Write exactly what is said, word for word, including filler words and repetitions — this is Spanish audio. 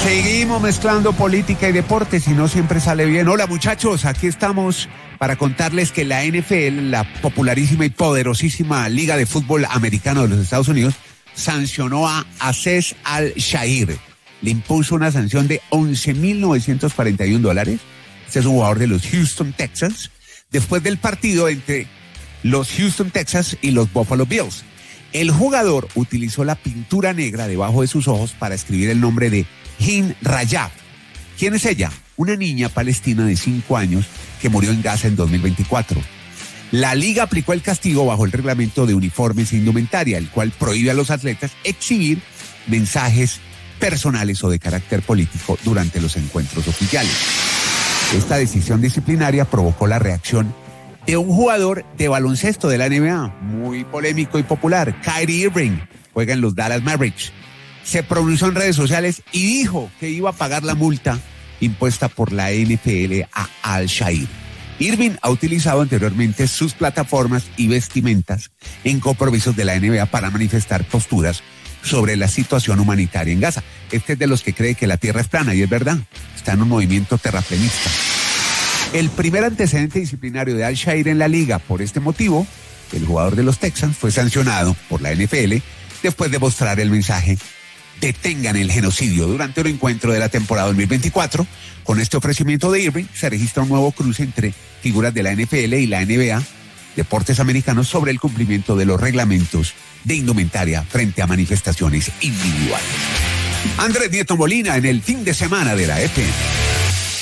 Seguimos mezclando política y deportes y no siempre sale bien. Hola muchachos, aquí estamos para contarles que la N F L, la popularísima y poderosísima Liga de Fútbol Americano de los Estados Unidos, sancionó a Azeez Al-Shaair. Le impuso una sanción de once mil novecientos cuarenta y uno dólares. Este es un jugador de los Houston Texans, después del partido entre los Houston Texans y los Buffalo Bills. El jugador utilizó la pintura negra debajo de sus ojos para escribir el nombre de Hind Rajab. ¿Quién es ella? Una niña palestina de cinco años que murió en Gaza en dos mil veinticuatro. La liga aplicó el castigo bajo el reglamento de uniformes e indumentaria, el cual prohíbe a los atletas exhibir mensajes personales o de carácter político durante los encuentros oficiales. Esta decisión disciplinaria provocó la reacción de un jugador de baloncesto de la N B A, muy polémico y popular, Kyrie Irving, juega en los Dallas Mavericks. Se pronunció en redes sociales y dijo que iba a pagar la multa impuesta por la N F L a Al-Shaair. Irving ha utilizado anteriormente sus plataformas y vestimentas en compromisos de la N B A para manifestar posturas sobre la situación humanitaria en Gaza. Este es de los que cree que la tierra es plana, y es verdad, está en un movimiento terraplenista. El primer antecedente disciplinario de Al-Shaair en la liga por este motivo, el jugador de los Texans, fue sancionado por la N F L después de mostrar el mensaje "Detengan el genocidio" durante un encuentro de la temporada dos mil veinticuatro. Con este ofrecimiento de Irving se registra un nuevo cruce entre figuras de la N F L y la N B A, deportes americanos, sobre el cumplimiento de los reglamentos de indumentaria frente a manifestaciones individuales. Andrés Nieto Molina en el fin de semana de la F M.